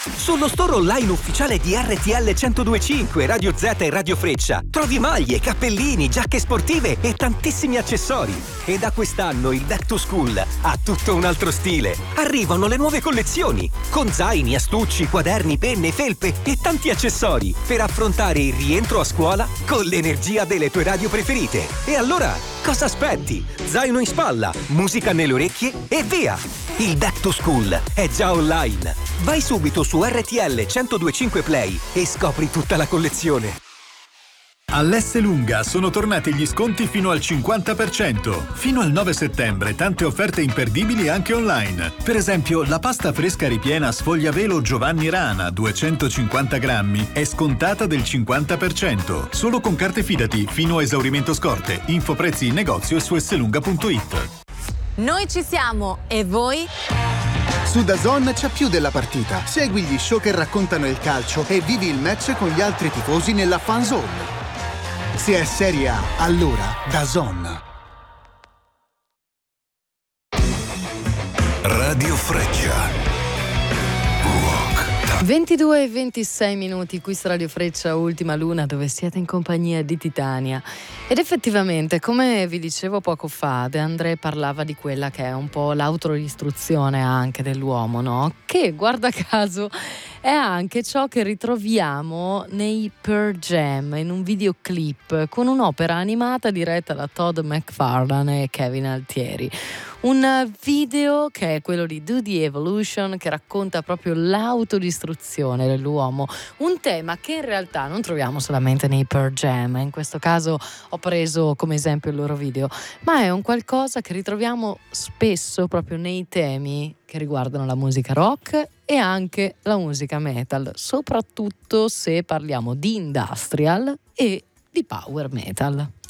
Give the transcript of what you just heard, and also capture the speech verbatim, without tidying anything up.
Sullo store online ufficiale di R T L centodue e cinque, Radio Z e Radio Freccia trovi maglie, cappellini, giacche sportive e tantissimi accessori. E da quest'anno il Back to School ha tutto un altro stile. Arrivano le nuove collezioni con zaini, astucci, quaderni, penne, felpe e tanti accessori per affrontare il rientro a scuola con l'energia delle tue radio preferite. E allora, cosa aspetti? Zaino in spalla, musica nelle orecchie e via! Il Back to School è già online. Vai subito su R T L centodue e cinque Play e scopri tutta la collezione. All'Esselunga sono tornati gli sconti fino al cinquanta per cento. Fino al nove settembre tante offerte imperdibili anche online. Per esempio, la pasta fresca ripiena sfogliavelo Giovanni Rana duecentocinquanta grammi è scontata del cinquanta per cento. Solo con carte Fidati fino a esaurimento scorte. Info prezzi in negozio e su esselunga punto it. Noi ci siamo, e voi? Su DAZN c'è più della partita. Segui gli show che raccontano il calcio e vivi il match con gli altri tifosi nella fan zone. Se è Serie A, allora DAZN. Radio Freccia. ventidue e ventisei minuti, qui su Radio Freccia, Ultima Luna, dove siete in compagnia di Titania. Ed effettivamente, come vi dicevo poco fa, De André parlava di quella che è un po' l'autoistruzione anche dell'uomo, no? Che, guarda caso, è anche ciò che ritroviamo nei Pearl Jam, in un videoclip con un'opera animata diretta da Todd McFarlane e Kevin Altieri. Un video che è quello di Do the Evolution, che racconta proprio l'autodistruzione dell'uomo, un tema che in realtà non troviamo solamente nei Pearl Jam, in questo caso ho preso come esempio il loro video, ma è un qualcosa che ritroviamo spesso proprio nei temi che riguardano la musica rock e anche la musica metal, soprattutto se parliamo di industrial e di power metal.